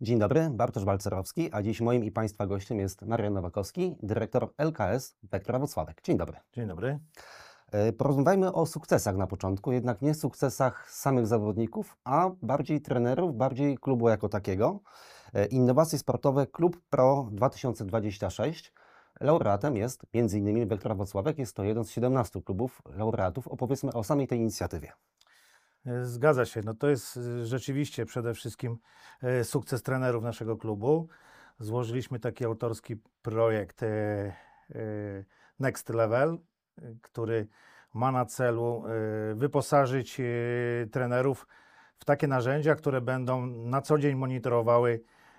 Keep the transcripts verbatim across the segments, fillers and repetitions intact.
Dzień dobry, Bartosz Balcerowski, a dziś moim i Państwa gościem jest Marian Nowakowski, dyrektor L K S Vectra Włocławek. Dzień dobry. Dzień dobry. E, Porozmawiajmy o sukcesach na początku, jednak nie sukcesach samych zawodników, a bardziej trenerów, bardziej klubu jako takiego. E, Innowacje sportowe Klub Pro dwa tysiące dwadzieścia sześć. Laureatem jest między innymi Vectra Włocławek, jest to jeden z siedemnastu klubów laureatów. Opowiedzmy o samej tej inicjatywie. Zgadza się. No to jest rzeczywiście przede wszystkim sukces trenerów naszego klubu. Złożyliśmy taki autorski projekt Next Level, który ma na celu wyposażyć trenerów w takie narzędzia, które będą na co dzień monitorowały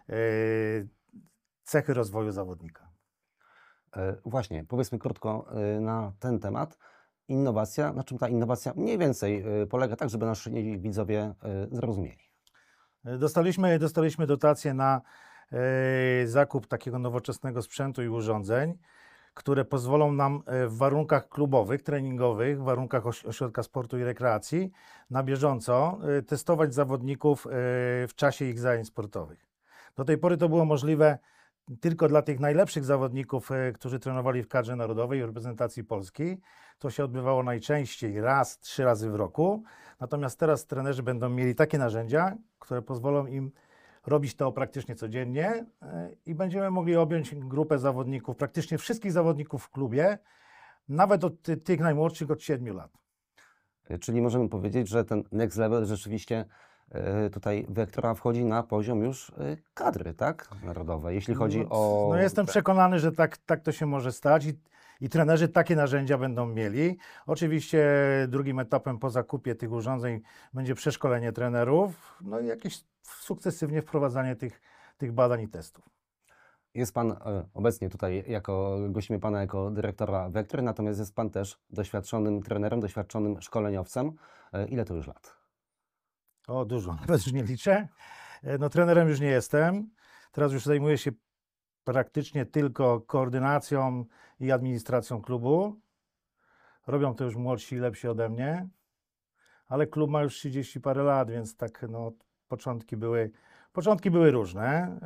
cechy rozwoju zawodnika. Właśnie, powiedzmy krótko na ten temat. Innowacja, na czym ta innowacja mniej więcej polega, tak żeby nasi widzowie zrozumieli? Dostaliśmy, dostaliśmy dotację na e, zakup takiego nowoczesnego sprzętu i urządzeń, które pozwolą nam w warunkach klubowych, treningowych, w warunkach oś ośrodka sportu i rekreacji na bieżąco e, testować zawodników e, w czasie ich zajęć sportowych. Do tej pory to było możliwe tylko dla tych najlepszych zawodników, e, którzy trenowali w kadrze narodowej i reprezentacji Polski. To się odbywało najczęściej raz, trzy razy w roku. Natomiast teraz trenerzy będą mieli takie narzędzia, które pozwolą im robić to praktycznie codziennie e, i będziemy mogli objąć grupę zawodników, praktycznie wszystkich zawodników w klubie, nawet od ty, tych najmłodszych od siedmiu lat. Czyli możemy powiedzieć, że ten next level rzeczywiście y, tutaj Vectra wchodzi na poziom już y, kadry, tak? Narodowej, jeśli chodzi no, o... No jestem przekonany, że tak, tak to się może stać i, i trenerzy takie narzędzia będą mieli. Oczywiście drugim etapem po zakupie tych urządzeń będzie przeszkolenie trenerów, no i jakieś sukcesywnie wprowadzanie tych, tych badań i testów. Jest Pan y, obecnie tutaj, jako gościmy Pana jako dyrektora Vectry, natomiast jest Pan też doświadczonym trenerem, doświadczonym szkoleniowcem. Y, ile to już lat? O, dużo, nawet już nie liczę. No trenerem już nie jestem. Teraz już zajmuję się praktycznie tylko koordynacją i administracją klubu. Robią to już młodsi i lepsi ode mnie, ale klub ma już trzydzieści parę lat, więc tak no, początki były, początki były różne.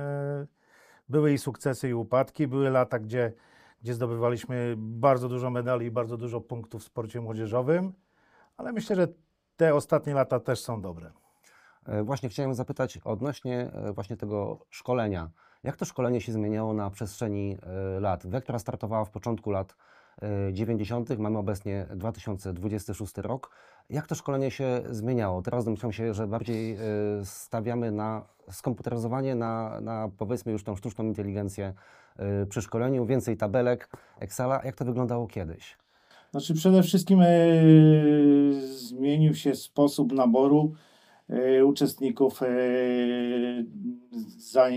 Były i sukcesy, i upadki. Były lata, gdzie, gdzie zdobywaliśmy bardzo dużo medali i bardzo dużo punktów w sporcie młodzieżowym, ale myślę, że te ostatnie lata też są dobre. Właśnie chciałem zapytać odnośnie właśnie tego szkolenia. Jak to szkolenie się zmieniało na przestrzeni lat? Vectra startowała w początku lat dziewięćdziesiątych. Mamy obecnie dwa tysiące dwudziesty szósty rok. Jak to szkolenie się zmieniało? Teraz domyślam się, że bardziej stawiamy na skomputeryzowanie, na, na powiedzmy już tą sztuczną inteligencję przy szkoleniu, więcej tabelek, Excela. Jak to wyglądało kiedyś? Znaczy przede wszystkim e, zmienił się sposób naboru e, uczestników e, zajęć